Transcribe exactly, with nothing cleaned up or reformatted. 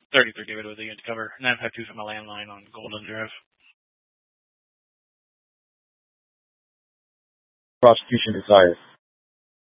thirty-three David with the cover. nine five two from a landline on Golden Drive. Prosecution desires.